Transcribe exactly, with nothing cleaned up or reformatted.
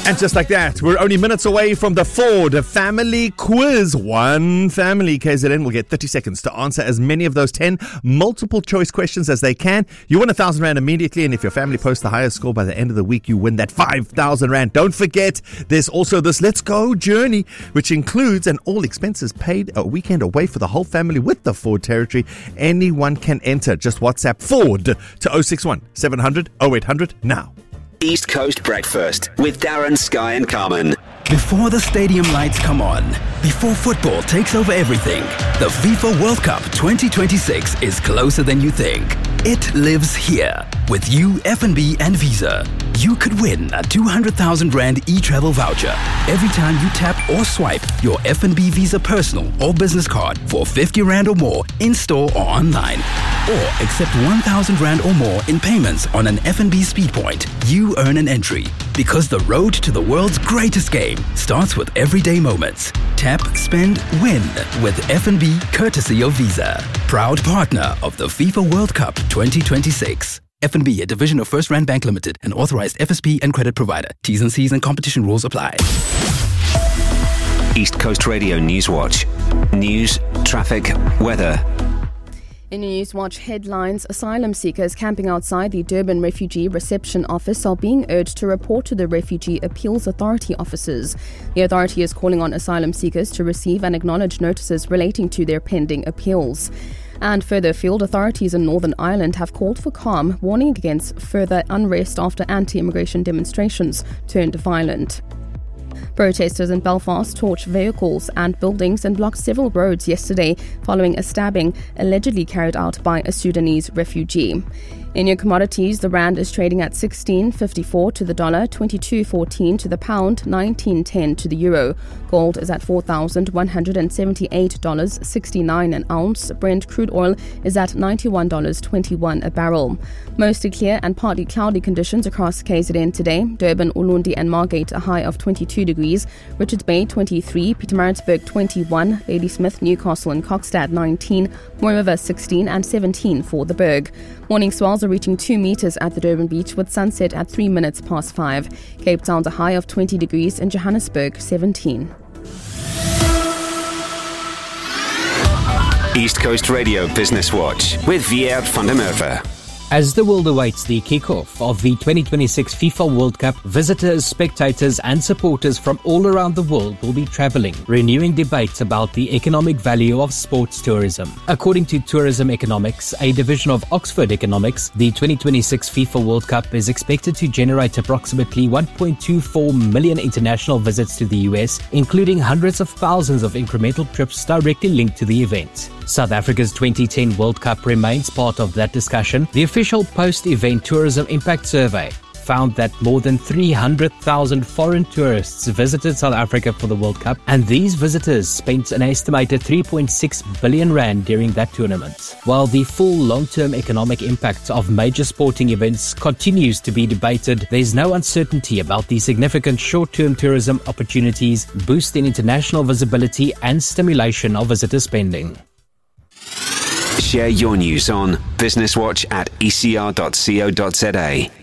And just like that, we're only minutes away from the Ford Family Quiz. One family, K Z N, will get thirty seconds to answer as many of those ten multiple choice questions as they can. You win one thousand rand immediately, and if your family posts the highest score by the end of the week, you win that five thousand rand. Don't forget, there's also this Let's Go journey, which includes an all expenses paid a weekend away for the whole family with the Ford Territory. Anyone can enter. Just WhatsApp Ford to oh six one, seven hundred, oh eight hundred now. East Coast Breakfast with Darren, Sky and Carmen. Before the stadium lights come on, before football takes over everything, the FIFA World Cup twenty twenty-six is closer than you think. It lives here. With you, F N B and Visa, you could win a two hundred thousand rand e-travel voucher every time you tap or swipe your F N B Visa personal or business card for fifty rand or more in store or online. Or accept one thousand rand or more in payments on an F N B speed point. You earn an entry. Because the road to the world's greatest game starts with everyday moments. Tap, spend, win with F N B courtesy of Visa. Proud partner of the FIFA World Cup twenty twenty-six. F N B, a division of First Rand Bank Limited, an authorized F S P and credit provider. T's and C's and competition rules apply. East Coast Radio Newswatch. News, traffic, weather. In the Newswatch headlines, asylum seekers camping outside the Durban Refugee Reception Office are being urged to report to the Refugee Appeals Authority officers. The authority is calling on asylum seekers to receive and acknowledge notices relating to their pending appeals. And further afield, authorities in Northern Ireland have called for calm, warning against further unrest after anti-immigration demonstrations turned violent. Protesters in Belfast torched vehicles and buildings and blocked several roads yesterday following a stabbing allegedly carried out by a Sudanese refugee. In your commodities, the rand is trading at sixteen fifty-four to the dollar, twenty-two fourteen to the pound, nineteen ten to the euro. Gold is at four thousand one hundred seventy-eight dollars and sixty-nine cents an ounce. Brent crude oil is at ninety-one dollars and twenty-one cents a barrel. Mostly clear and partly cloudy conditions across K Z N today. Durban, Ulundi and Margate a high of twenty-two degrees. Richards Bay twenty-three, Pietermaritzburg twenty-one, Ladysmith, Newcastle and Kokstad nineteen, Mooi River sixteen and seventeen for the Berg. Morning swells are reaching two metres at the Durban beach with sunset at three minutes past five. Cape Town's a high of twenty degrees and Johannesburg seventeen. East Coast Radio Business Watch with Viert van der Merwe. As the world awaits the kickoff of the twenty twenty-six FIFA World Cup, visitors, spectators and supporters from all around the world will be travelling, renewing debates about the economic value of sports tourism. According to Tourism Economics, a division of Oxford Economics, the twenty twenty-six FIFA World Cup is expected to generate approximately one point two four million international visits to the U S, including hundreds of thousands of incremental trips directly linked to the event. South Africa's twenty ten World Cup remains part of that discussion. The official post-event tourism impact survey found that more than three hundred thousand foreign tourists visited South Africa for the World Cup, and these visitors spent an estimated three point six billion rand during that tournament. While the full long-term economic impact of major sporting events continues to be debated, there's no uncertainty about the significant short-term tourism opportunities, boosting international visibility and stimulation of visitor spending. Share your news on Business Watch at e c r dot co dot z a.